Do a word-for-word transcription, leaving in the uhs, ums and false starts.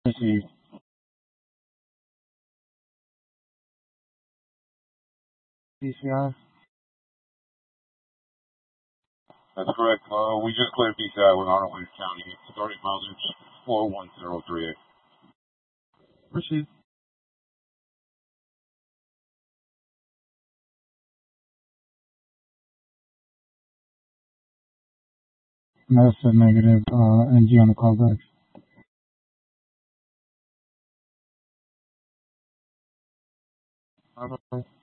Proceed. P C I? That's correct. Uh, we just cleared P C I with Arnold Wayne County. Starting mileage four one zero three eight. Proceed. That's a negative. Uh, N G on the callback. Bye bye.